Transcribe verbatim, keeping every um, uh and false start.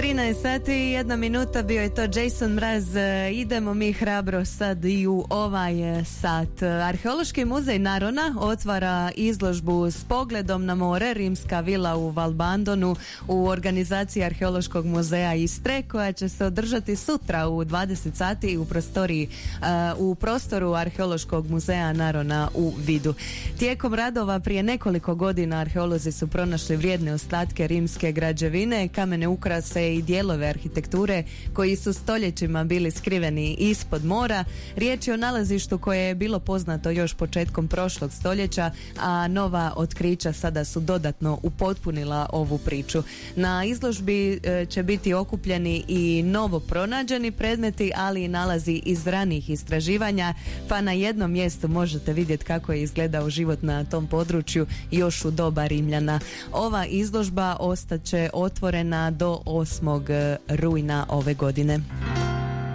trinaest sati i jedna minuta, bio je to Jason Mraz. Idemo mi hrabro sad i u ovaj sat. Arheološki muzej Narona otvara izložbu s pogledom na more, rimska vila u Valbandonu, u organizaciji Arheološkog muzeja Istre, koja će se održati sutra u dvadeset sati u prostoriji uh, u prostoru Arheološkog muzeja Narona u Vidu. Tijekom radova prije nekoliko godina arheolozi su pronašli vrijedne ostatke rimske građevine, kamene ukrase i dijelove arhitekture koji su stoljećima bili skriveni ispod mora. Riječ je o nalazištu koje je bilo poznato još početkom prošlog stoljeća, a nova otkrića sada su dodatno upotpunila ovu priču. Na izložbi e, će biti okupljeni i novo pronađeni predmeti, ali i nalazi iz ranijih istraživanja, pa na jednom mjestu možete vidjeti kako je izgledao život na tom području još u doba Rimljana. Ova izložba ostaće otvorena do osmog rujna ove godine.